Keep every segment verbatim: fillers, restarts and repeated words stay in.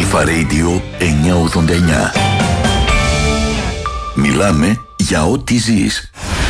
Αλφα Radio εννιακόσια ογδόντα εννιά. Μιλάμε για ό,τι ζεις.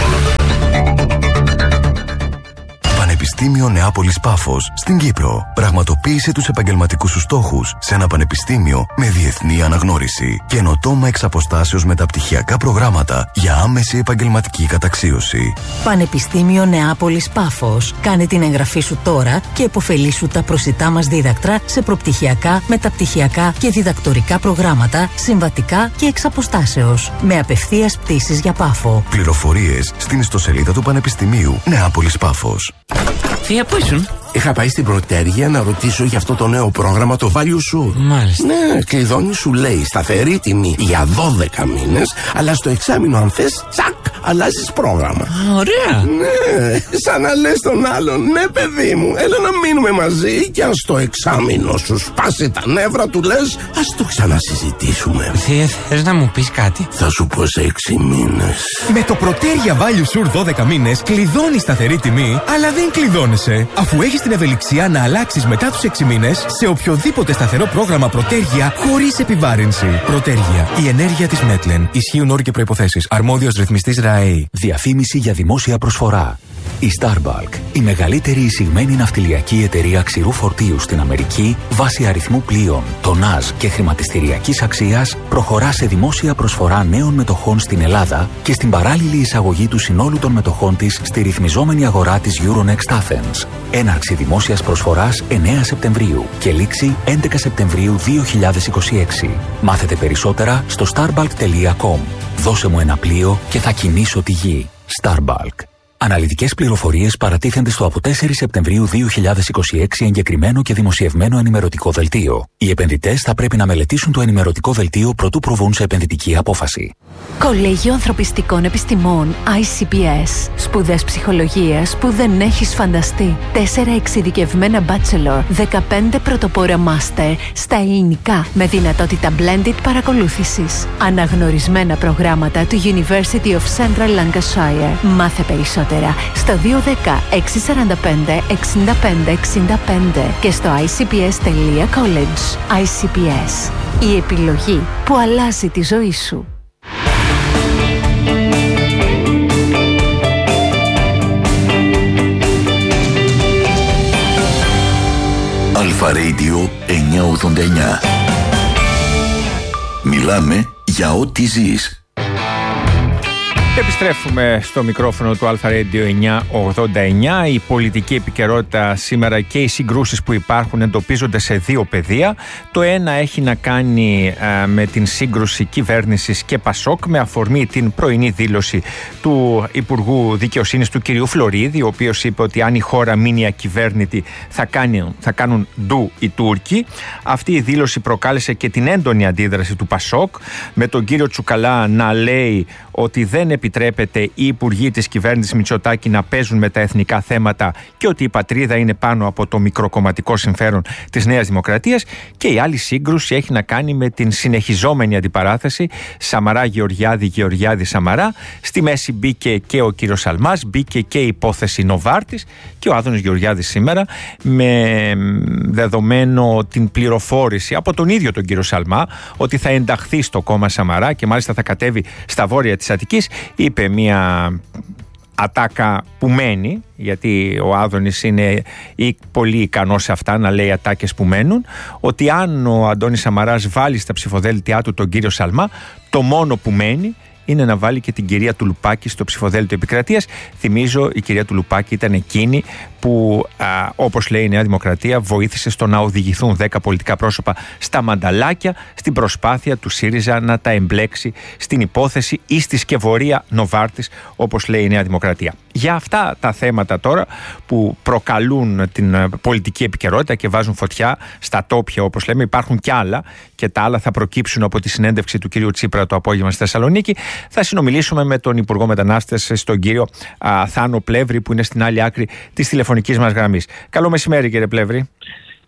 Πανεπιστήμιο Νεάπολης Πάφος στην Κύπρο. Πραγματοποίησε τους επαγγελματικούς σου στόχους σε ένα πανεπιστήμιο με διεθνή αναγνώριση. Καινοτόμα εξ αποστάσεως μεταπτυχιακά προγράμματα για άμεση επαγγελματική καταξίωση. Πανεπιστήμιο Νεάπολης Πάφος. Κάνε την εγγραφή σου τώρα και επωφελήσου τα προσιτά μας δίδακτρα σε προπτυχιακά, μεταπτυχιακά και διδακτορικά προγράμματα, συμβατικά και εξ αποστάσεως. Με απευθείας πτήσεις για Πάφο. Πληροφορίες στην ιστοσελίδα του Πανεπιστημίου Νεάπολης Πάφος. Θεία, πού ήσουν? Είχα πάει στην Πρωτέργεια να ρωτήσω για αυτό το νέο πρόγραμμα, το Value Sure. Μάλιστα. Ναι, κλειδώνει, σου λέει σταθερή τιμή για δώδεκα μήνες, αλλά στο εξάμηνο αν θες, τσακ, αλλάζεις πρόγραμμα. Ωραία. Ναι, σαν να λες τον άλλον, ναι παιδί μου, έλα να μείνουμε μαζί και αν στο εξάμηνο σου σπάσει τα νεύρα του λες, ας το ξανασυζητήσουμε. Θεία, θες να μου πεις κάτι? Θα σου πω σε έξι μήνες. Με το Πρωτέργεια Value Sure δώδεκα μήνες κλειδώνει σταθερή τιμή, αλλά δεν κλειδώνεσαι, αφού έχεις την ευελιξία να αλλάξεις μετά τους έξι μήνες σε οποιοδήποτε σταθερό πρόγραμμα Πρωτέργεια χωρίς επιβάρυνση. Πρωτέργεια. Η ενέργεια της Μέτλεν. Ισχύουν όροι και προϋποθέσεις. Αρμόδιος ρυθμιστής ΡΑΕ. Διαφήμιση για δημόσια προσφορά. Η Starbulk, η μεγαλύτερη εισηγμένη ναυτιλιακή εταιρεία ξηρού φορτίου στην Αμερική, βάσει αριθμού πλοίων, τονάζ και χρηματιστηριακής αξίας, προχωρά σε δημόσια προσφορά νέων μετοχών στην Ελλάδα και στην παράλληλη εισαγωγή του συνόλου των μετοχών της στη ρυθμιζόμενη αγορά της Euronext Athens. Έναρξη δημόσιας προσφοράς εννέα Σεπτεμβρίου και λήξη έντεκα Σεπτεμβρίου δύο χιλιάδες είκοσι έξι. Μάθετε περισσότερα στο starbulk τελεία com. Δώσε μου ένα πλοίο και θα κινήσω τη γη. Starbulk. Αναλυτικές πληροφορίες παρατίθενται στο από τέσσερις Σεπτεμβρίου δύο χιλιάδες είκοσι έξι εγκεκριμένο και δημοσιευμένο ενημερωτικό δελτίο. Οι επενδυτές θα πρέπει να μελετήσουν το ενημερωτικό δελτίο προτού προβούν σε επενδυτική απόφαση. Κολέγιο Ανθρωπιστικών Επιστημών άι σι πι ες. Σπουδές ψυχολογίας που δεν έχεις φανταστεί. Τέσσερα εξειδικευμένα bachelor, δεκαπέντε πρωτοπόρα master στα ελληνικά με δυνατότητα blended παρακολούθησης. Αναγνωρισμένα προγράμματα του University of Central Lancashire. Μάθε περισσότερα στο δύο ένα μηδέν έξι τέσσερα πέντε εξήντα πέντε εξήντα πέντε και στο άι σι πι ες τελεία college. άι σι πι ες. Η επιλογή που αλλάζει τη ζωή σου. Αλφα Radio εννιακόσια ογδόντα εννιά. Μιλάμε για ό,τι ζεις. Επιστρέφουμε στο μικρόφωνο του Αλφα Radio εννιακόσια ογδόντα εννιά. Η πολιτική επικαιρότητα σήμερα και οι συγκρούσεις που υπάρχουν εντοπίζονται σε δύο πεδία. Το ένα έχει να κάνει α, με την σύγκρουση κυβέρνησης και Πασόκ, με αφορμή την πρωινή δήλωση του Υπουργού Δικαιοσύνης του κυρίου Φλωρίδη, ο οποίος είπε ότι αν η χώρα μείνει ακυβέρνητη θα, κάνει, θα κάνουν ντου οι Τούρκοι. Αυτή η δήλωση προκάλεσε και την έντονη αντίδραση του Πασόκ, με τον κύριο Τσουκαλά να λέει ότι δεν επιτρέπεται οι υπουργοί της κυβέρνησης Μητσοτάκη να παίζουν με τα εθνικά θέματα και ότι η πατρίδα είναι πάνω από το μικροκομματικό συμφέρον της Νέας Δημοκρατίας. Και η άλλη σύγκρουση έχει να κάνει με την συνεχιζόμενη αντιπαράθεση Σαμαρά-Γεωργιάδη-Γεωργιάδη-Σαμαρά. Στη μέση μπήκε και ο κύριος Σαλμάς, μπήκε και η υπόθεση Νοβάρτης και ο Άδωνης Γεωργιάδης σήμερα, με δεδομένο την πληροφόρηση από τον ίδιο τον κύριο Σαλμά ότι θα ενταχθεί στο κόμμα Σαμαρά και μάλιστα θα κατέβει στα βόρεια της Αττικής. Είπε μια ατάκα που μένει, γιατί ο Άδωνης είναι πολύ ικανός σε αυτά να λέει ατάκες που μένουν, ότι αν ο Αντώνης Σαμαράς βάλει στα ψηφοδέλτια του τον κύριο Σαλμά, το μόνο που μένει είναι να βάλει και την κυρία Τουλουπάκη στο ψηφοδέλτιο επικρατείας. Θυμίζω, η κυρία Τουλουπάκη ήταν εκείνη που, α, όπως λέει η Νέα Δημοκρατία, βοήθησε στο να οδηγηθούν δέκα πολιτικά πρόσωπα στα μανταλάκια στην προσπάθεια του ΣΥΡΙΖΑ να τα εμπλέξει στην υπόθεση ή στη σκευωρία Νοβάρτης, όπως λέει η Νέα Δημοκρατία. Για αυτά τα θέματα τώρα που προκαλούν την πολιτική επικαιρότητα και βάζουν φωτιά στα τόπια, όπως λέμε, υπάρχουν κι άλλα, και τα άλλα θα προκύψουν από τη συνέντευξη του κυρίου Τσίπρα το απόγευμα στη Θεσσαλονίκη. Θα συνομιλήσουμε με τον Υπουργό Μετανάστες, τον κύριο α, Θάνο Πλεύρη, που είναι στην άλλη άκρη της τηλεφωνικής μας γραμμής. Καλό μεσημέρι, κύριε Πλεύρη.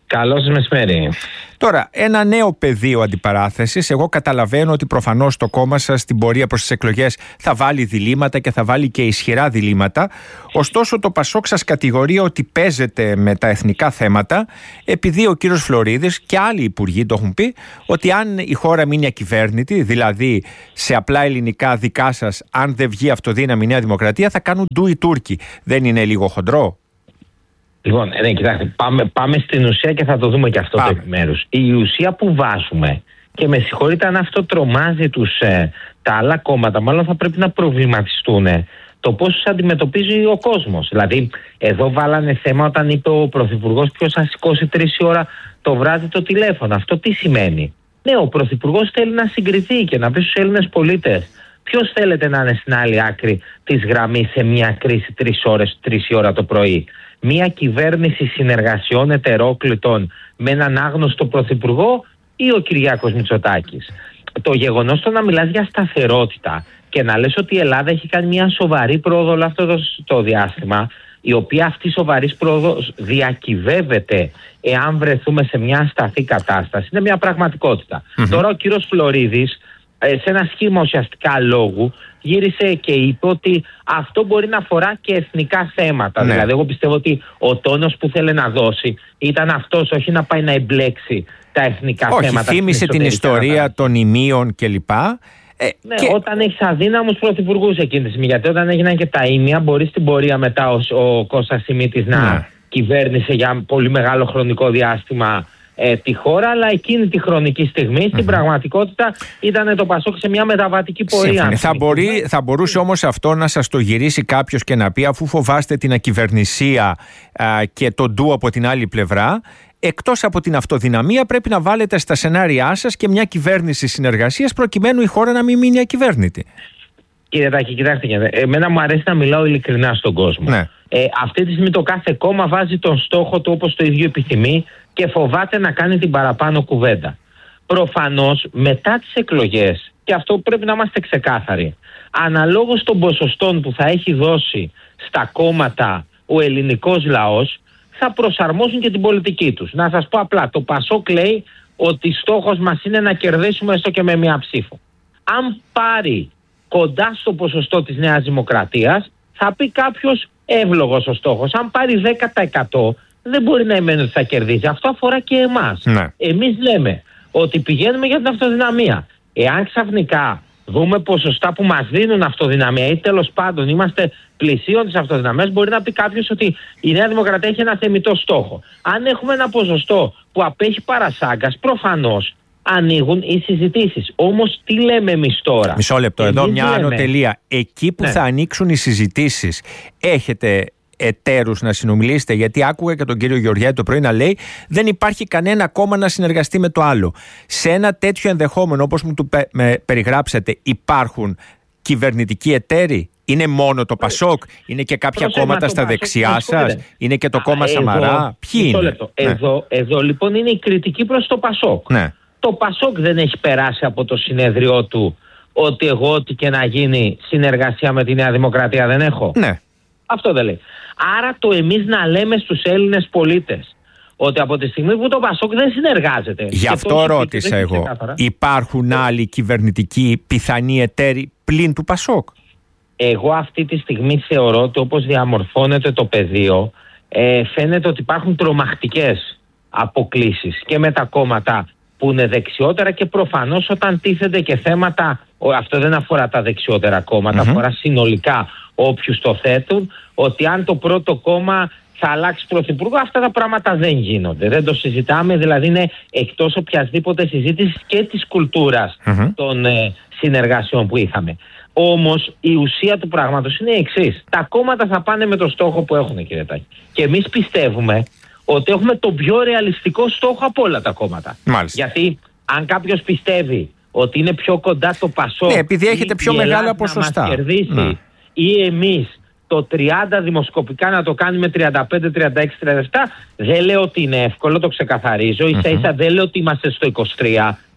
Καλό σας μεσημέρι. Τώρα, ένα νέο πεδίο αντιπαράθεσης. Εγώ καταλαβαίνω ότι προφανώς το κόμμα σας στην πορεία προς τις εκλογές θα βάλει διλήμματα και θα βάλει και ισχυρά διλήμματα. Ωστόσο, το Πασόκ σας κατηγορεί ότι παίζετε με τα εθνικά θέματα, επειδή ο κύριος Φλωρίδης και άλλοι υπουργοί το έχουν πει ότι αν η χώρα μείνει ακυβέρνητη, δηλαδή σε απλά ελληνικά δικά σας, αν δεν βγει αυτοδύναμη Νέα Δημοκρατία, θα κάνουν ντου οι Τούρκοι. Δεν είναι λίγο χοντρό? Λοιπόν, ναι, κοιτάξτε, πάμε, πάμε στην ουσία και θα το δούμε και αυτό πάμε. Το επιμέρους. Η ουσία που βάζουμε, και με συγχωρείτε αν αυτό τρομάζει τους, ε, τα άλλα κόμματα, μάλλον θα πρέπει να προβληματιστούν ε, το πώς τους αντιμετωπίζει ο κόσμος. Δηλαδή, εδώ βάλανε θέμα όταν είπε ο Πρωθυπουργός ποιος θα σηκώσει τρεις ώρα το βράδυ το τηλέφωνο. Αυτό τι σημαίνει? Ναι, ο Πρωθυπουργός θέλει να συγκριθεί και να πει στους Έλληνες πολίτες ποιος θέλετε να είναι στην άλλη άκρη της γραμμής σε μια κρίση τρεις ώρες, τρεις η ώρα το πρωί. Μια κυβέρνηση συνεργασιών ετερόκλητων με έναν άγνωστο πρωθυπουργό ή ο Κυριάκος Μητσοτάκης? Το γεγονός το να μιλάς για σταθερότητα και να λες ότι η Ελλάδα έχει κάνει μια σοβαρή πρόοδο όλο αυτό το, το διάστημα, η οποία αυτή η σοβαρή πρόοδος διακυβεύεται εάν βρεθούμε σε μια ασταθή κατάσταση, είναι μια πραγματικότητα. Mm-hmm. Τώρα ο κύριος Φλωρίδης, σε ένα σχήμα ουσιαστικά λόγου, γύρισε και είπε ότι αυτό μπορεί να αφορά και εθνικά θέματα. Ναι. Δηλαδή, εγώ πιστεύω ότι ο τόνος που θέλει να δώσει ήταν αυτός, όχι να πάει να εμπλέξει τα εθνικά όχι, θέματα. Όχι, θύμισε την ιστορία των ημείων κλπ. Ε, ναι, και... όταν έχεις αδύναμους πρωθυπουργούς εκείνη τη στιγμή, γιατί όταν έγιναν και τα ήμια, μπορεί στην πορεία μετά ο, ο Κώστας Σιμίτης να ναι. κυβέρνησε για πολύ μεγάλο χρονικό διάστημα Ε, τη χώρα, αλλά εκείνη τη χρονική στιγμή mm-hmm. στην πραγματικότητα ήταν το Πασόκ σε μια μεταβατική πορεία. Θα, μπορεί, θα μπορούσε όμως αυτό να σας το γυρίσει κάποιος και να πει, αφού φοβάστε την ακυβερνησία α, και το ντου από την άλλη πλευρά, εκτός από την αυτοδυναμία πρέπει να βάλετε στα σενάριά σας και μια κυβέρνηση συνεργασίας προκειμένου η χώρα να μην μείνει ακυβέρνητη. Κύριε Τάκη, κοιτάξτε, εμένα μου αρέσει να μιλάω ειλικρινά στον κόσμο. Ναι. Ε, αυτή τη στιγμή το κάθε κόμμα βάζει τον στόχο του όπως το ίδιο επιθυμεί και φοβάται να κάνει την παραπάνω κουβέντα. Προφανώς μετά τις εκλογές, και αυτό πρέπει να είμαστε ξεκάθαροι, αναλόγως των ποσοστών που θα έχει δώσει στα κόμματα ο ελληνικός λαός, θα προσαρμόσουν και την πολιτική τους. Να σας πω απλά, το Πασόκ λέει ότι στόχος μας είναι να κερδίσουμε έστω και με μία ψήφο. Αν πάρει κοντά στο ποσοστό της Νέας Δημοκρατίας, θα πει κάποιος εύλογος ο στόχος. Αν πάρει δέκα τοις εκατό, δεν μπορεί να σημαίνει ότι θα κερδίσει. Αυτό αφορά και εμάς. Ναι. Εμείς λέμε ότι πηγαίνουμε για την αυτοδυναμία. Εάν ξαφνικά δούμε ποσοστά που μας δίνουν αυτοδυναμία ή τέλος πάντων είμαστε πλησίον της αυτοδυναμίας, μπορεί να πει κάποιος ότι η Νέα Δημοκρατία έχει ένα θεμιτό στόχο. Αν έχουμε ένα ποσοστό που απέχει παρασάγκας, προφανώς ανοίγουν οι συζητήσεις. Όμως τι λέμε εμείς τώρα? Μισό λεπτό, εμείς εδώ μια άνω τελεία. Εκεί που ναι. θα ανοίξουν οι συζητήσεις, έχετε εταίρους να συνομιλήσετε? Γιατί άκουγα και τον κύριο Γεωργιάδη το πρωί να λέει δεν υπάρχει κανένα κόμμα να συνεργαστεί με το άλλο. Σε ένα τέτοιο ενδεχόμενο όπως μου το με περιγράψατε, υπάρχουν κυβερνητικοί εταίροι? Είναι μόνο το Πασόκ? Είναι και κάποια Προσέμα, κόμματα στα Πασόκ, δεξιά σας? Είναι και το Α, κόμμα εδώ, Σαμαρά? Ποιοι είναι? Λεπτό. Ναι. Εδώ, εδώ λοιπόν είναι η κριτική προς το Πασόκ. Ναι. Το Πασόκ δεν έχει περάσει από το συνέδριό του ότι εγώ ό,τι και να γίνει συνεργασία με τη Νέα Δημοκρατία δεν έχω. Ναι. Αυτό δεν λέει. Άρα το εμείς να λέμε στους Έλληνες πολίτες ότι από τη στιγμή που το Πασόκ δεν συνεργάζεται. Γι' αυτό ρώτησα εγώ. Ξεκάθαρα. Υπάρχουν ε... άλλοι κυβερνητικοί πιθανοί εταίροι πλην του Πασόκ? Εγώ αυτή τη στιγμή θεωρώ ότι όπως διαμορφώνεται το πεδίο, ε, φαίνεται ότι υπάρχουν τρομακτικές αποκλίσεις και με τα κόμματα που είναι δεξιότερα και προφανώς όταν τίθενται και θέματα, αυτό δεν αφορά τα δεξιότερα κόμματα, mm-hmm. αφορά συνολικά όποιους το θέτουν, ότι αν το πρώτο κόμμα θα αλλάξει πρωθυπουργό, αυτά τα πράγματα δεν γίνονται. Δεν το συζητάμε, δηλαδή είναι εκτός οποιασδήποτε συζήτηση και της κουλτούρας mm-hmm. των ε, συνεργασιών που είχαμε. Όμως η ουσία του πράγματος είναι η εξής. Τα κόμματα θα πάνε με το στόχο που έχουν, κύριε Τάκη. Και εμείς πιστεύουμε ότι έχουμε τον πιο ρεαλιστικό στόχο από όλα τα κόμματα. Μάλιστα. Γιατί αν κάποιος πιστεύει ότι είναι πιο κοντά το Πασόκ, ναι, επειδή έχετε πιο μεγάλα ποσοστά, να μας κερδίσει, ναι. ή εμείς το τριάντα δημοσκοπικά να το κάνουμε τριάντα πέντε, τριάντα έξι, τριάντα επτά, δεν λέω ότι είναι εύκολο, το ξεκαθαρίζω. Mm-hmm. Ίσα ίσα δεν λέω ότι είμαστε στο είκοσι τρία.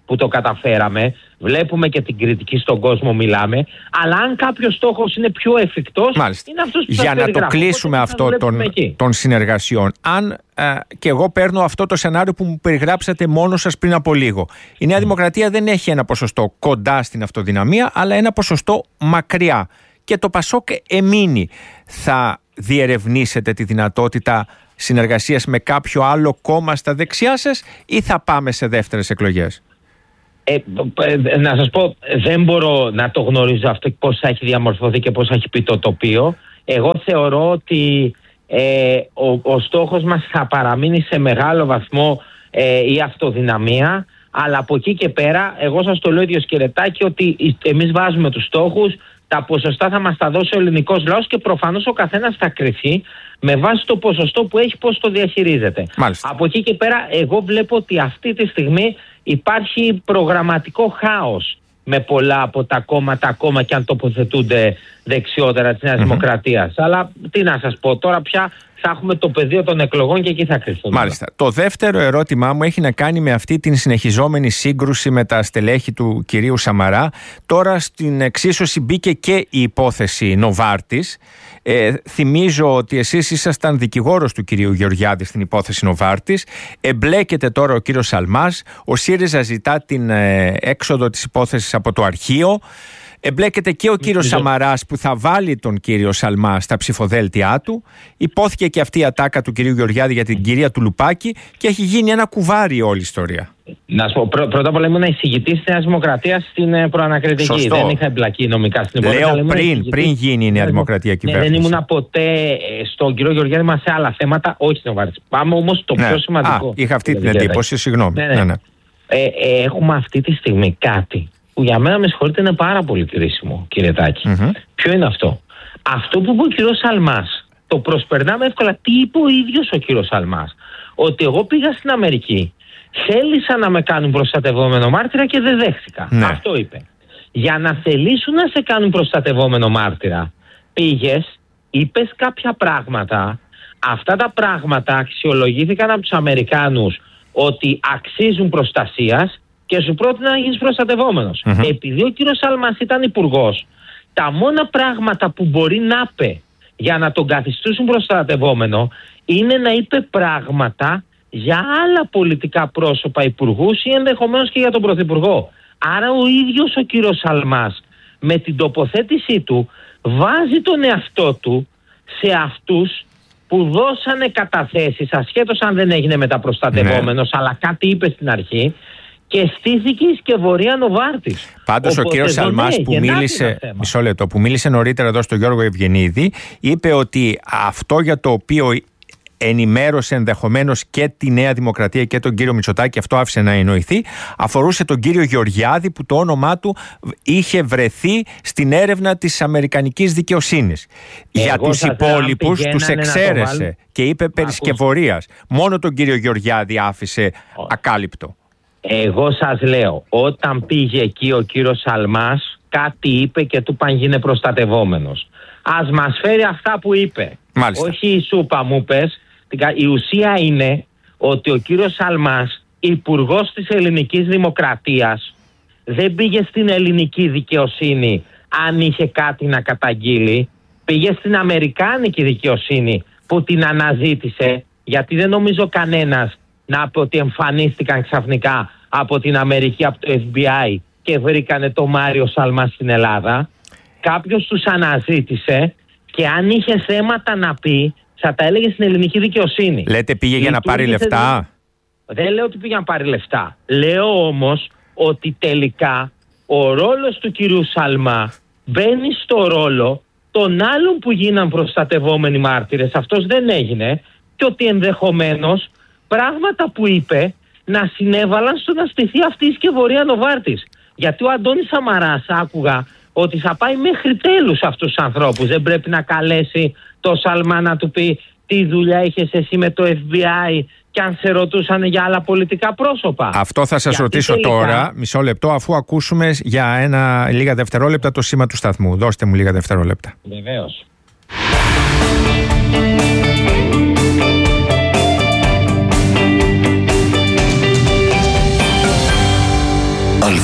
που το καταφέραμε. Βλέπουμε και την κριτική στον κόσμο, μιλάμε. Αλλά αν κάποιος στόχος είναι πιο εφικτός, είναι αυτός που για να το κλείσουμε αυτό των, των συνεργασιών. Αν ε, και εγώ παίρνω αυτό το σενάριο που μου περιγράψατε μόνο σας πριν από λίγο. Η Νέα mm. Δημοκρατία δεν έχει ένα ποσοστό κοντά στην αυτοδυναμία, αλλά ένα ποσοστό μακριά. Και το Πασόκ εμείνει. Θα διερευνήσετε τη δυνατότητα συνεργασίας με κάποιο άλλο κόμμα στα δεξιά σας ή θα πάμε σε δεύτερες εκλογές? Ε, ε, να σας πω, δεν μπορώ να το γνωρίζω αυτό πώς θα έχει διαμορφωθεί και πώς θα έχει πει το τοπίο. Εγώ θεωρώ ότι ε, ο, ο στόχος μας θα παραμείνει σε μεγάλο βαθμό ε, η αυτοδυναμία, αλλά από εκεί και πέρα εγώ σας το λέω ίδιο Σκερετάκη, ότι εμείς βάζουμε τους στόχους, τα ποσοστά θα μας τα δώσει ο ελληνικός λαός και προφανώς ο καθένας θα κριθεί με βάση το ποσοστό που έχει, πώς το διαχειρίζεται. Μάλιστα. Από εκεί και πέρα εγώ βλέπω ότι αυτή τη στιγμή υπάρχει προγραμματικό χάος με πολλά από τα κόμματα, ακόμα και αν τοποθετούνται δεξιότερα της Νέας mm-hmm. Δημοκρατίας. Αλλά τι να σας πω, τώρα πια θα έχουμε το πεδίο των εκλογών και εκεί θα κρυφθούμε. Μάλιστα. Το δεύτερο ερώτημά μου έχει να κάνει με αυτή την συνεχιζόμενη σύγκρουση με τα στελέχη του κυρίου Σαμαρά. Τώρα στην εξίσωση μπήκε και η υπόθεση Νοβάρτης. Ε, θυμίζω ότι εσείς ήσασταν δικηγόρος του κυρίου Γεωργιάδη στην υπόθεση Νοβάρτης. Εμπλέκεται τώρα ο κύριος Σαλμάς. Ο ΣΥΡΙΖΑ ζητά την ε, έξοδο της υπόθεσης από το αρχείο. Εμπλέκεται και ο κύριος Σαμαράς που θα βάλει τον κύριο Σαλμά στα ψηφοδέλτια του. Υπόθηκε και αυτή η ατάκα του κυρίου Γεωργιάδη για την κυρία του Λουπάκη και έχει γίνει ένα κουβάρι όλη η ιστορία. Να σου πω, πρω, πρώτα απ' όλα ήμουν εισηγητής της Νέας Δημοκρατίας στην ε, προανακριτική. Σωστό. Δεν είχα εμπλακεί νομικά στην υπόθεση. Λέω πριν, πριν γίνει η Νέα Δημοκρατία κυβέρνηση. Ναι, δεν ήμουν ποτέ στον κύριο Γεωργιάδη μας σε άλλα θέματα, όχι στην Νοβάρτης. Πάμε όμως στο ναι. πιο σημαντικό. Α, είχα αυτή την εντύπωση, συγγνώμη. Ναι, ναι. Ναι, ναι. Ε, ε, έχουμε αυτή τη στιγμή κάτι που για μένα, με συγχωρείτε, είναι πάρα πολύ κρίσιμο, κύριε Τάκη. Mm-hmm. Ποιο είναι αυτό? Αυτό που είπε ο κύριος Σαλμάς, το προσπερνάμε εύκολα. Τι είπε ο ίδιος ο κύριος Σαλμάς? Ότι εγώ πήγα στην Αμερική, θέλησα να με κάνουν προστατευόμενο μάρτυρα και δεν δέχτηκα. Ναι. Αυτό είπε. Για να θελήσουν να σε κάνουν προστατευόμενο μάρτυρα, πήγες, είπες κάποια πράγματα, αυτά τα πράγματα αξιολογήθηκαν από τους Αμερικάνους ότι αξίζουν προστασίας και σου πρότεινα να γίνεις προστατευόμενος. Mm-hmm. Επειδή ο κύριος Σαλμάς ήταν υπουργός, τα μόνα πράγματα που μπορεί να είπε για να τον καθιστούσουν προστατευόμενο είναι να είπε πράγματα για άλλα πολιτικά πρόσωπα, υπουργούς ή ενδεχομένως και για τον Πρωθυπουργό. Άρα ο ίδιος ο κύριος Σαλμάς με την τοποθέτησή του βάζει τον εαυτό του σε αυτούς που δώσανε καταθέσεις, ασχέτως αν δεν έγινε μεταπροστατευόμενος, ναι. αλλά κάτι είπε στην αρχή, και στήθηκε η σκευωρία Νοβάρτης. Πάντως ο κύριος Σαλμάς ναι, που μίλησε, μισό λεπτό, που μίλησε νωρίτερα εδώ στον Γιώργο Ευγενίδη, είπε ότι αυτό για το οποίο ενημέρωσε ενδεχομένως και τη Νέα Δημοκρατία και τον κύριο Μητσοτάκη, αυτό άφησε να εννοηθεί, αφορούσε τον κύριο Γεωργιάδη που το όνομά του είχε βρεθεί στην έρευνα της αμερικανικής δικαιοσύνης. Εγώ για τους υπόλοιπους τους εξαίρεσε και είπε περί σκευωρίας. Μόνο τον κύριο Γεωργιάδη άφησε oh. ακάλυπτο. Εγώ σας λέω, όταν πήγε εκεί ο κύριος Σαλμάς, κάτι είπε και του είπαν γίνε προστατευόμενος. Ας μας φέρει αυτά που είπε. Μάλιστα. Όχι η σούπα μου πες. Η ουσία είναι ότι ο κύριος Σαλμάς, υπουργός της ελληνικής δημοκρατίας, δεν πήγε στην ελληνική δικαιοσύνή αν είχε κάτι να καταγγείλει. Πήγε στην αμερικάνικη δικαιοσύνη που την αναζήτησε, γιατί δεν νομίζω κανένας να πει ότι εμφανίστηκαν ξαφνικά από την Αμερική, από το εφ μπι άι και βρήκανε το Μάριο Σαλμά στην Ελλάδα. Κάποιος τους αναζήτησε και αν είχε θέματα να πει θα τα έλεγε στην ελληνική δικαιοσύνη. Λέτε πήγε για να πάρει λεφτά? Δεν λέω ότι πήγε να πάρει λεφτά. Λέω όμως ότι τελικά ο ρόλος του κυρίου Σαλμά μπαίνει στο ρόλο των άλλων που γίναν προστατευόμενοι μάρτυρες. Αυτός δεν έγινε και ότι ενδεχομένως πράγματα που είπε να συνέβαλαν στο να στηθεί αυτή η σκευωρία Νοβάρτης. Γιατί ο Αντώνης Σαμαράς άκουγα ότι θα πάει μέχρι τέλους αυτούς τους ανθρώπους. Δεν πρέπει να καλέσει το Σαλμά να του πει τι δουλειά είχες εσύ με το εφ μπι άι και αν σε ρωτούσαν για άλλα πολιτικά πρόσωπα. Αυτό θα σας Γιατί ρωτήσω τελικά... τώρα, μισό λεπτό, αφού ακούσουμε για ένα λίγα δευτερόλεπτα το σήμα του σταθμού. Δώστε μου λίγα δευτερόλεπτα. Βεβαίως.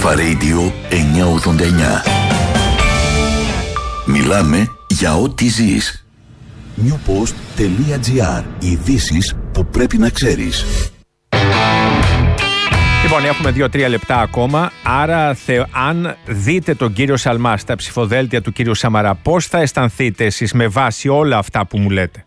Αλφα Radio εννιακόσια ογδόντα εννιά. Μιλάμε για ό,τι ζεις. newpost.gr. Ειδήσεις που πρέπει να ξέρεις. Λοιπόν, έχουμε δύο-τρία λεπτά ακόμα. Άρα, θε, αν δείτε τον κύριο Σαλμά στα ψηφοδέλτια του κύριου Σαμαρά, πώς θα αισθανθείτε εσείς με βάση όλα αυτά που μου λέτε?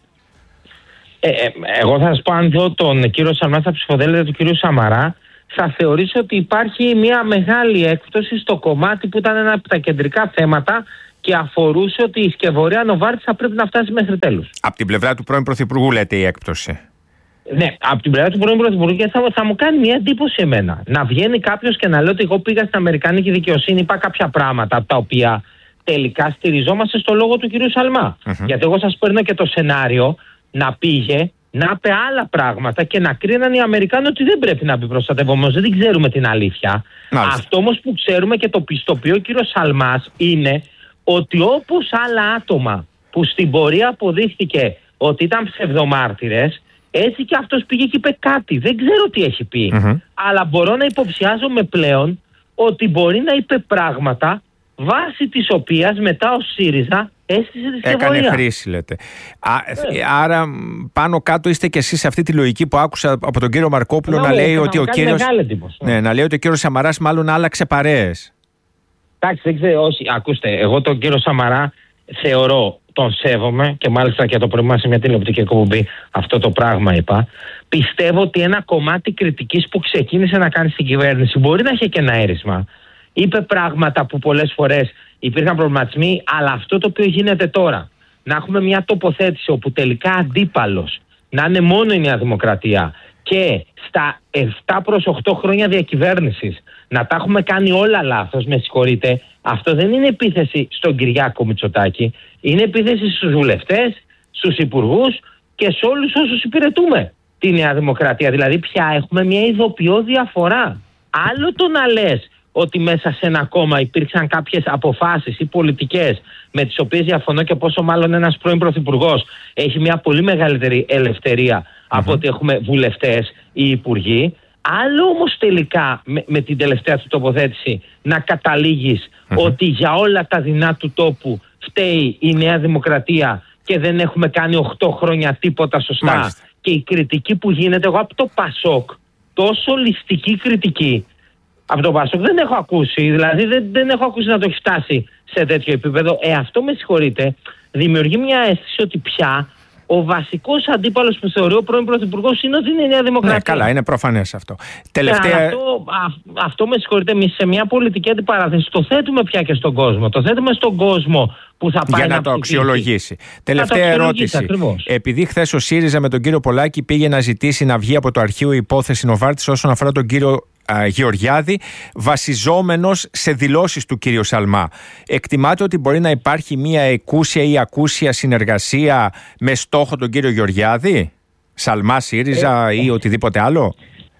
Ε, ε, εγώ θα σας πω, αν δω τον κύριο Σαλμά στα ψηφοδέλτια του κύριου Σαμαρά, θα θεωρήσω ότι υπάρχει μια μεγάλη έκπτωση στο κομμάτι που ήταν ένα από τα κεντρικά θέματα και αφορούσε ότι η σκευωρία Νοβάρτης θα πρέπει να φτάσει μέχρι τέλους. Από την πλευρά του πρώην Πρωθυπουργού λέτε η έκπτωση? Ναι, από την πλευρά του πρώην Πρωθυπουργού, και θα, θα μου κάνει μια εντύπωση εμένα. Να βγαίνει κάποιος και να λέει ότι εγώ πήγα στην Αμερικανική δικαιοσύνη, είπα κάποια πράγματα από τα οποία τελικά στηριζόμαστε στο λόγο του κυρίου Σαλμά. Mm-hmm. Γιατί εγώ σας παίρνω και το σενάριο να πήγε, να είπε άλλα πράγματα και να κρίναν οι Αμερικάνοι ότι δεν πρέπει να μπει προστατευόμενος. Δεν ξέρουμε την αλήθεια. Μάλιστα. Αυτό όμως που ξέρουμε και το πιστοποιεί ο κύριος Σαλμάς είναι ότι όπως άλλα άτομα που στην πορεία αποδείχθηκε ότι ήταν ψευδομάρτυρες, έτσι και αυτός πήγε και είπε κάτι. Δεν ξέρω τι έχει πει. Mm-hmm. Αλλά μπορώ να υποψιάζομαι πλέον ότι μπορεί να είπε πράγματα βάσει της οποίας μετά ο ΣΥΡΙΖΑ έστησε τη σκευωρία. Έκανε χρήση, λέτε. Α, ε. Άρα πάνω κάτω είστε και εσείς σε αυτή τη λογική που άκουσα από τον κύριο Μαρκόπουλο να, να λέει ότι ο κύριος... Ναι, να λέει ότι ο κύριος Σαμαράς μάλλον άλλαξε παρέες. Εντάξει, δεν ξέρω, όχι. Ακούστε, εγώ τον κύριο Σαμαρά θεωρώ, τον σέβομαι και μάλιστα και το πρωί σε μια τηλεοπτική εκπομπή αυτό το πράγμα είπα. Πιστεύω ότι ένα κομμάτι κριτικής που ξεκίνησε να κάνει στην κυβέρνηση μπορεί να έχει και ένα έρισμα. Είπε πράγματα που πολλές φορές υπήρχαν προβληματισμοί, αλλά αυτό το οποίο γίνεται τώρα, να έχουμε μια τοποθέτηση όπου τελικά αντίπαλος να είναι μόνο η Νέα Δημοκρατία και στα επτά προς οκτώ χρόνια διακυβέρνησης να τα έχουμε κάνει όλα λάθος, με συγχωρείτε, αυτό δεν είναι επίθεση στον Κυριάκο Μητσοτάκη, είναι επίθεση στους βουλευτές, στους υπουργούς και σε όλους όσους υπηρετούμε τη Νέα Δημοκρατία. Δηλαδή πια έχουμε μια ειδοποιώ διαφορά. Άλλο το να λες ότι μέσα σε ένα κόμμα υπήρξαν κάποιες αποφάσεις ή πολιτικές με τις οποίες διαφωνώ, και πόσο μάλλον ένας πρώην πρωθυπουργός έχει μια πολύ μεγαλύτερη ελευθερία mm-hmm. από ότι έχουμε βουλευτές ή υπουργοί. Άλλο όμως τελικά με, με την τελευταία του τοποθέτηση να καταλήγεις mm-hmm. ότι για όλα τα δεινά του τόπου φταίει η Νέα Δημοκρατία και δεν έχουμε κάνει οκτώ χρόνια τίποτα σωστά. Μάλιστα. Και η κριτική που γίνεται, εγώ από το Πασόκ, τόσο ληστική κριτική από το Πασόκ δεν έχω ακούσει, δηλαδή δεν, δεν έχω ακούσει να το έχει φτάσει σε τέτοιο επίπεδο. Ε, αυτό, με συγχωρείτε, δημιουργεί μια αίσθηση ότι πια ο βασικός αντίπαλος που θεωρεί ο πρώην Πρωθυπουργός είναι ότι είναι η Νέα Δημοκρατία. Ναι, καλά, είναι προφανές αυτό. Τελευταία... Αυτό, α, αυτό, με συγχωρείτε, εμείς σε μια πολιτική αντιπαράθεση το θέτουμε πια και στον κόσμο. Το θέτουμε στον κόσμο που θα πάει για να, να το αξιολογήσει. Τελευταία το ερώτηση. Ακριβώς. Επειδή χθες ο ΣΥΡΙΖΑ με τον κύριο Πολάκη πήγε να ζητήσει να βγει από το αρχείο η υπόθεση Νοβάρτης όσον αφορά τον κύριο α, Γεωργιάδη, βασιζόμενος σε δηλώσεις του κύριου Σαλμά, εκτιμάτε ότι μπορεί να υπάρχει μια εκούσια ή ακούσια συνεργασία με στόχο τον κύριο Γεωργιάδη, Σαλμά, ΣΥΡΙΖΑ ε, ή οτιδήποτε άλλο?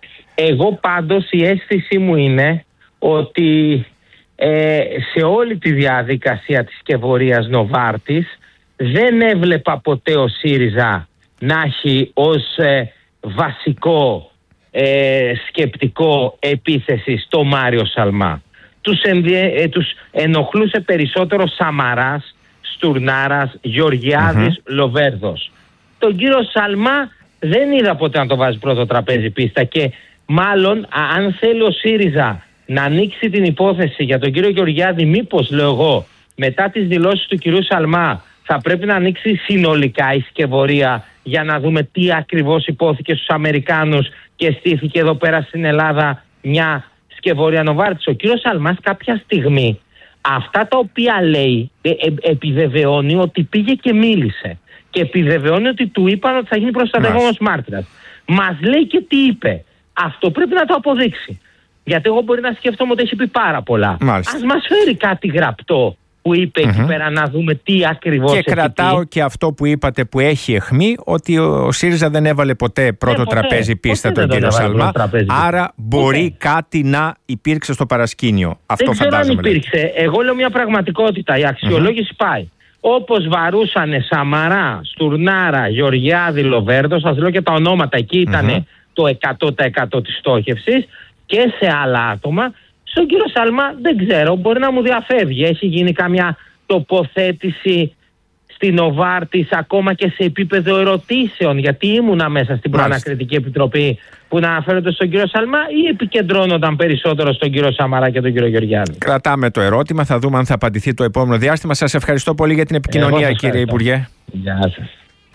Εγώ πάντως η αίσθησή μου είναι ότι Ε, σε όλη τη διαδικασία της σκευωρίας Νοβάρτης δεν έβλεπα ποτέ ο ΣΥΡΙΖΑ να έχει ως ε, βασικό ε, σκεπτικό επίθεση στο Μάριο Σαλμά. Τους, ενδυε, ε, τους ενοχλούσε περισσότερο Σαμαράς, Στουρνάρας, Γεωργιάδης, mm-hmm. Λοβέρδος. Τον κύριο Σαλμά δεν είδα ποτέ να το βάζει πρώτο τραπέζι πίστα, και μάλλον α, αν θέλει ο ΣΥΡΙΖΑ να ανοίξει την υπόθεση για τον κύριο Γεωργιάδη, μήπως, λέω εγώ, μετά τις δηλώσεις του κυρίου Σαλμά θα πρέπει να ανοίξει συνολικά η σκευωρία για να δούμε τι ακριβώς υπόθηκε στους Αμερικάνους και στήθηκε εδώ πέρα στην Ελλάδα μια σκευωρία Νοβάρτης. Ο κύριος Σαλμάς κάποια στιγμή αυτά τα οποία λέει ε, ε, επιβεβαιώνει ότι πήγε και μίλησε και επιβεβαιώνει ότι του είπαν ότι θα γίνει προστατευόμενος μάρτυρας. Μας λέει και τι είπε. Αυτό πρέπει να το αποδείξει. Γιατί εγώ μπορεί να σκέφτομαι ότι έχει πει πάρα πολλά. Μάλιστα. Ας μας φέρει κάτι γραπτό που είπε mm-hmm. εκεί πέρα να δούμε τι ακριβώς και έχει κρατάω πει. Και αυτό που είπατε που έχει αιχμή, ότι ο ΣΥΡΙΖΑ δεν έβαλε ποτέ πρώτο ε, ποτέ, τραπέζι πίστα τον κύριο Σαλμά. Άρα μπορεί ποτέ. κάτι να υπήρξε στο παρασκήνιο. Αυτό δεν ξέρω φαντάζομαι. αν υπήρξε. Λέει. Εγώ λέω μια πραγματικότητα. Η αξιολόγηση mm-hmm. πάει. Όπως βαρούσανε Σαμαρά, Στουρνάρα, Γεωργιάδη, Λοβέρδο, σας λέω και τα ονόματα, εκεί ήταν mm-hmm. το εκατό τοις εκατό της στόχευσης, και σε άλλα άτομα, Στον κύριο Σαλμά δεν ξέρω, μπορεί να μου διαφεύγει. Έχει γίνει καμιά τοποθέτηση στην Νοβάρτις ακόμα και σε επίπεδο ερωτήσεων, γιατί ήμουνα μέσα στην προανακριτική επιτροπή που να αναφέρονται στον κύριο Σαλμά, ή επικεντρώνονταν περισσότερο στον κύριο Σαμαρά και τον κύριο Γεωργιάδη? Κρατάμε το ερώτημα, θα δούμε αν θα απαντηθεί το επόμενο διάστημα. Σας ευχαριστώ πολύ για την επικοινωνία, κύριε Υπουργέ. Γεια σας.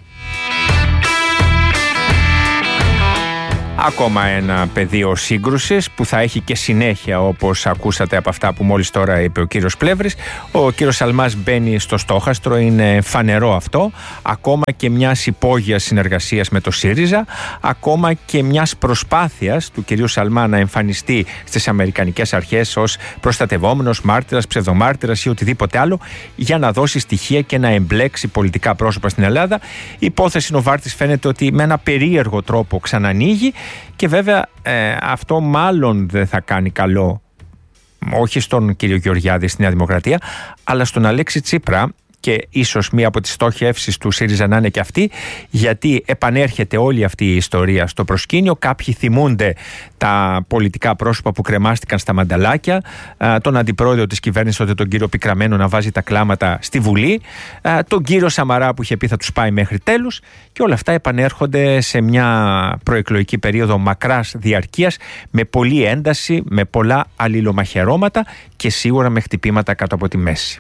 Ακόμα ένα πεδίο σύγκρουσης που θα έχει και συνέχεια, όπως ακούσατε από αυτά που μόλις τώρα είπε ο κύριος Πλεύρης. Ο κύριος Σαλμάς μπαίνει στο στόχαστρο, είναι φανερό αυτό. Ακόμα και μιας υπόγειας συνεργασίας με το ΣΥΡΙΖΑ, ακόμα και μιας προσπάθειας του κυρίου Σαλμά να εμφανιστεί στις αμερικανικές αρχές ως προστατευόμενος, μάρτυρας, ψευδομάρτυρας ή οτιδήποτε άλλο, για να δώσει στοιχεία και να εμπλέξει πολιτικά πρόσωπα στην Ελλάδα. Η υπόθεση Νοβάρτις φαίνεται ότι με ένα περίεργο τρόπο ξανανοίγει. Και βέβαια ε, αυτό μάλλον δεν θα κάνει καλό, όχι στον κύριο Γεωργιάδη στη Νέα Δημοκρατία, αλλά στον Αλέξη Τσίπρα, και ίσως μία από τις στόχευσεις του ΣΥΡΙΖΑ να είναι και αυτή, γιατί επανέρχεται όλη αυτή η ιστορία στο προσκήνιο. Κάποιοι θυμούνται τα πολιτικά πρόσωπα που κρεμάστηκαν στα μανταλάκια, τον αντιπρόεδρο της κυβέρνησης τότε, τον κύριο Πικραμένο, να βάζει τα κλάματα στη Βουλή, τον κύριο Σαμαρά που είχε πει θα τους πάει μέχρι τέλους, και όλα αυτά επανέρχονται σε μια προεκλογική περίοδο μακράς διαρκείας, με πολλή ένταση, με πολλά αλληλομαχαιρώματα και σίγουρα με χτυπήματα κάτω από τη μέση.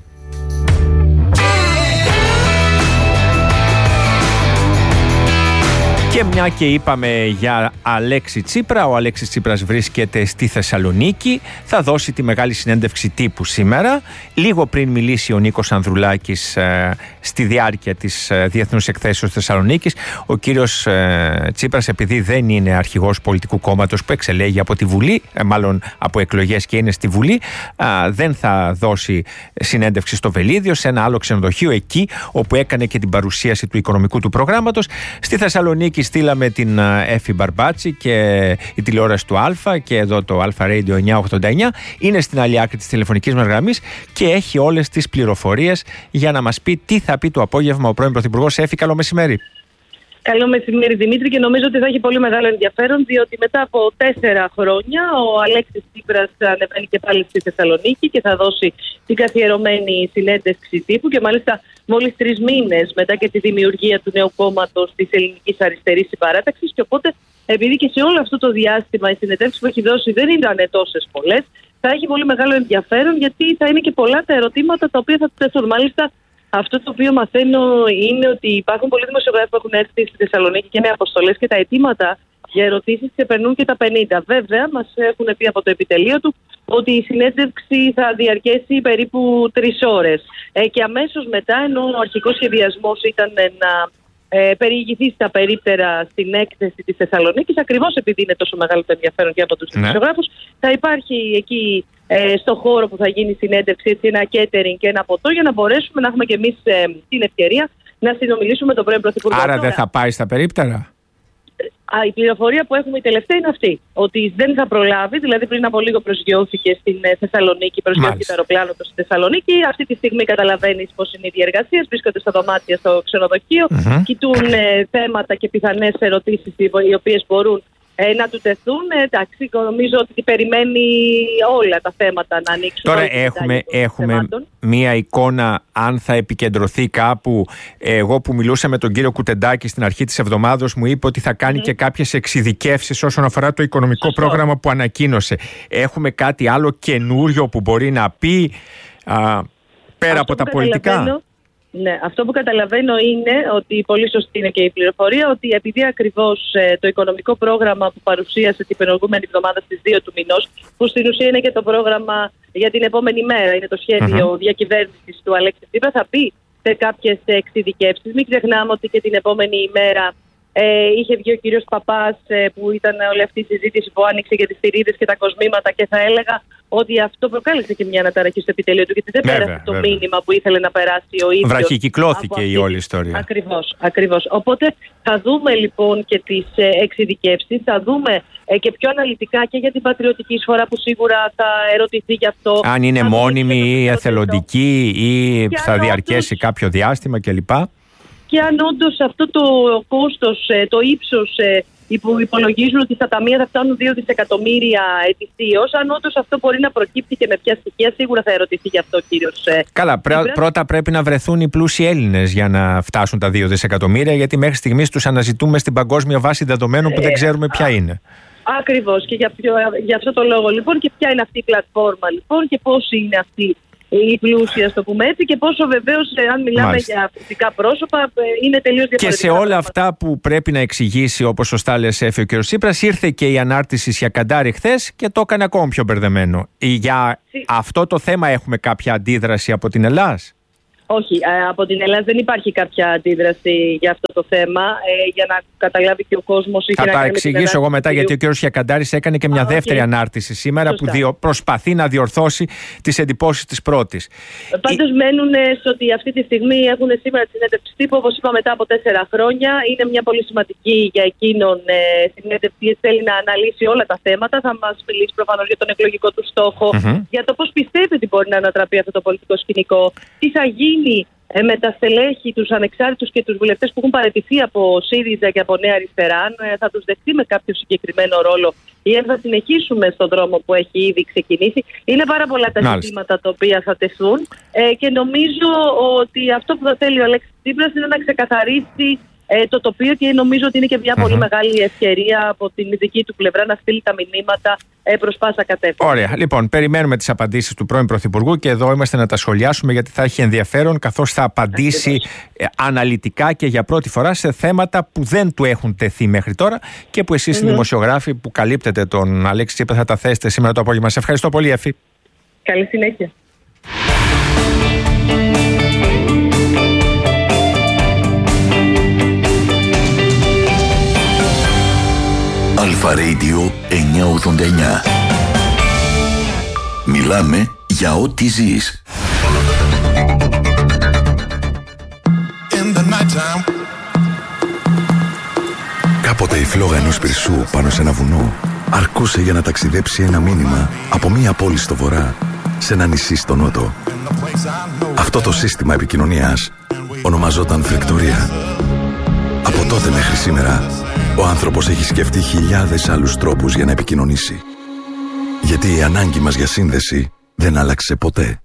Και μια και είπαμε για Αλέξη Τσίπρα, ο Αλέξης Τσίπρας βρίσκεται στη Θεσσαλονίκη, θα δώσει τη μεγάλη συνέντευξη τύπου σήμερα, λίγο πριν μιλήσει ο Νίκος Ανδρουλάκης ε, στη διάρκεια της ε, Διεθνούς Εκθέσεως Θεσσαλονίκης. Ο κύριος ε, Τσίπρας, επειδή δεν είναι αρχηγός πολιτικού κόμματος που εξελέγει από τη Βουλή, ε, μάλλον από εκλογές και είναι στη Βουλή, ε, δεν θα δώσει συνέντευξη στο Βελίδιο, σε ένα άλλο ξενοδοχείο εκεί όπου έκανε και την παρουσίαση του οικονομικού του προγράμματος. Στη Θεσσαλονίκη στείλαμε την Έφη Μπαρμπάτσι και η τηλεόραση του Αλφα, και εδώ το Αλφα Radio εννιακόσια ογδόντα εννιά είναι στην άλλη άκρη της τηλεφωνικής μας γραμμής και έχει όλες τις πληροφορίες για να μας πει τι θα πει το απόγευμα ο πρώην Πρωθυπουργός. Έφη, καλό μεσημέρι. Καλό μεσημέρι, Δημήτρη, και νομίζω ότι θα έχει πολύ μεγάλο ενδιαφέρον, διότι μετά από τέσσερα χρόνια ο Αλέξης Τσίπρας ανεβαίνει και πάλι στη Θεσσαλονίκη και θα δώσει την καθιερωμένη συνέντευξη τύπου, και μάλιστα μόλις τρεις μήνες μετά και τη δημιουργία του νέου κόμματος της Ελληνικής Αριστερής Συμπαράταξης. Και οπότε, επειδή και σε όλο αυτό το διάστημα οι συνεντεύξεις που έχει δώσει δεν ήταν τόσες πολλές, θα έχει πολύ μεγάλο ενδιαφέρον, γιατί θα είναι και πολλά τα ερωτήματα τα οποία θα του τεθούν. Μάλιστα, αυτό το οποίο μαθαίνω είναι ότι υπάρχουν πολλοί δημοσιογράφοι που έχουν έρθει στη Θεσσαλονίκη και με αποστολές, και τα αιτήματα για ερωτήσεις ξεπερνούν και τα πενήντα. Βέβαια, μας έχουν πει από το επιτελείο του ότι η συνέντευξη θα διαρκέσει περίπου τρεις ώρες. Ε, και αμέσως μετά, ενώ ο αρχικός σχεδιασμός ήταν να ε, περιηγηθεί στα περίπτερα στην έκθεση της Θεσσαλονίκης, ακριβώς επειδή είναι τόσο μεγάλο το ενδιαφέρον και από τους δημοσιογράφους, ναι, θα υπάρχει εκεί ε, στο χώρο που θα γίνει η συνέντευξη έτσι, ένα catering και ένα ποτό, για να μπορέσουμε να έχουμε και εμείς ε, την ευκαιρία να συνομιλήσουμε με τον πρώην Πρωθυπουργό. Άρα δεν θα πάει στα περίπτερα? Α, η πληροφορία που έχουμε η τελευταία είναι αυτή, ότι δεν θα προλάβει, δηλαδή πριν από λίγο προσγειώθηκε στην Θεσσαλονίκη, προσγειώθηκε το αεροπλάνο του στη Θεσσαλονίκη. Αυτή τη στιγμή καταλαβαίνεις πώς είναι οι διεργασίες, βρίσκονται στα δωμάτια στο ξενοδοχείο, mm-hmm. κοιτούν ε, θέματα και πιθανές ερωτήσεις οι οποίες μπορούν ε, να του τεθούν. Ε, εντάξει, νομίζω ότι περιμένει όλα τα θέματα να ανοίξουν. Τώρα έχουμε, έχουμε μία εικόνα αν θα επικεντρωθεί κάπου. Εγώ που μιλούσα με τον κύριο Κουτεντάκη στην αρχή της εβδομάδος, μου είπε ότι θα κάνει mm. και κάποιες εξειδικεύσεις όσον αφορά το οικονομικό Σωστό. πρόγραμμα που ανακοίνωσε. Έχουμε κάτι άλλο καινούριο που μπορεί να πει α, πέρα Αυτό από τα πολιτικά? Ναι, αυτό που καταλαβαίνω είναι ότι πολύ σωστή είναι και η πληροφορία, ότι επειδή ακριβώς ε, το οικονομικό πρόγραμμα που παρουσίασε την προηγούμενη εβδομάδα στις δύο του μηνός, που στην ουσία είναι και το πρόγραμμα για την επόμενη μέρα, είναι το σχέδιο uh-huh. διακυβέρνησης του Αλέξη Τσίπρα, θα μπει σε κάποιες εξειδικεύσεις. Μην ξεχνάμε ότι και την επόμενη ημέρα ε, είχε βγει ο κύριος Παπάς, ε, που ήταν όλη αυτή η συζήτηση που άνοιξε για τις θηρίδες και τα κοσμήματα, και θα έλεγα ότι αυτό προκάλεσε και μια αναταραχή στο επιτελείο του, γιατί δεν βέβαια, πέρασε το βέβαια. μήνυμα που ήθελε να περάσει ο ίδιος. Βραχικυκλώθηκε η όλη ιστορία. Ακριβώς, ακριβώς. Οπότε θα δούμε λοιπόν και τις ε, εξειδικεύσεις, θα δούμε ε, και πιο αναλυτικά και για την πατριωτική εισφορά, που σίγουρα θα ερωτηθεί γι' αυτό. Αν είναι μόνιμη ή εθελοντική ή και θα διαρκέσει όντως κάποιο διάστημα κλπ. Και αν όντως αυτό το κόστος, το ύψος που υπολογίζουν ότι στα ταμεία θα φτάνουν δύο δισεκατομμύρια ετησίως. Αν όντως αυτό μπορεί να προκύπτει και με ποια στοιχεία, σίγουρα θα ερωτηθεί γι' αυτό ο κύριος. Καλά, πρέ, πρώτα πρέπει να βρεθούν οι πλούσιοι Έλληνες για να φτάσουν τα δύο δισεκατομμύρια, γιατί μέχρι στιγμής τους αναζητούμε στην παγκόσμια βάση δεδομένων που ε, δεν ξέρουμε ποια είναι. Ακριβώς, και για, για αυτό το λόγο λοιπόν, και ποια είναι αυτή η πλατφόρμα λοιπόν, και πώς είναι αυτή η πλούσια, στο πούμε έτσι, και πόσο βεβαίως, αν μιλάμε Μάλιστα. για φυσικά πρόσωπα, είναι τελείως διαφορετικά. Και σε όλα αυτά που πρέπει να εξηγήσει, όπως σωστά λες, Εφη, ο κ. Τσίπρας, ήρθε και η ανάρτηση Σιακαντάρη χθες και το έκανε ακόμα πιο μπερδεμένο. Για Σύ... αυτό το θέμα έχουμε κάποια αντίδραση από την Ελλάς? Όχι, από την Ελλάδα δεν υπάρχει κάποια αντίδραση για αυτό το θέμα. Ε, για να καταλάβει και ο κόσμος. Θα τα εξηγήσω εγώ μετά, γιατί ο κ. Σιακαντάρης έκανε και μια Α, δεύτερη okay. ανάρτηση σήμερα Σωστά. που διο, προσπαθεί να διορθώσει τις εντυπώσεις της πρώτης. Πάντως Η... μένουν στο ότι αυτή τη στιγμή έχουν σήμερα τη συνέντευξη τύπου, όπως είπα, μετά από τέσσερα χρόνια. Είναι μια πολύ σημαντική για εκείνον ε, συνέντευξη. Θέλει να αναλύσει όλα τα θέματα. Θα μας μιλήσει προφανώς για τον εκλογικό του στόχο, mm-hmm. για το πώς πιστεύει ότι μπορεί να ανατραπεί αυτό το πολιτικό σκηνικό, τι θα γίνει με τα στελέχη, τους ανεξάρτητους και τους βουλευτές που έχουν παραιτηθεί από ΣΥΡΙΖΑ και από Νέα Αριστερά, αν θα τους δεχτεί με κάποιο συγκεκριμένο ρόλο ή αν θα συνεχίσουμε στον δρόμο που έχει ήδη ξεκινήσει. Είναι πάρα πολλά τα ζητήματα τα οποία θα τεθούν ε, και νομίζω ότι αυτό που θα θέλει ο Αλέξης Τσίπρας είναι να ξεκαθαρίσει ε, το τοπίο, και νομίζω ότι είναι και μια mm-hmm. πολύ μεγάλη ευκαιρία από την δική του πλευρά να στείλει τα μηνύματα ε, προς πάσα κατεύθυνση. Ωραία. Λοιπόν, περιμένουμε τις απαντήσεις του πρώην Πρωθυπουργού και εδώ είμαστε να τα σχολιάσουμε, γιατί θα έχει ενδιαφέρον, καθώς θα απαντήσει ε, αναλυτικά και για πρώτη φορά σε θέματα που δεν του έχουν τεθεί μέχρι τώρα και που εσείς mm-hmm. οι δημοσιογράφοι που καλύπτετε τον Αλέξη Τσίπρα θα τα θέσετε σήμερα το απόγευμα. Σε ευχαριστώ πολύ, Εφη. Καλή συνέχεια. Αλφα Radio εννιακόσια ογδόντα εννιά. Μιλάμε για ό,τι ζεις. Κάποτε η φλόγα ενός πυρσού πάνω σε ένα βουνό αρκούσε για να ταξιδέψει ένα μήνυμα από μία πόλη στο βορρά σε ένα νησί στο νότο. Αυτό το σύστημα επικοινωνίας ονομαζόταν φρεκτορία. Από τότε μέχρι σήμερα ο άνθρωπος έχει σκεφτεί χιλιάδες άλλους τρόπους για να επικοινωνήσει. Γιατί η ανάγκη μας για σύνδεση δεν άλλαξε ποτέ.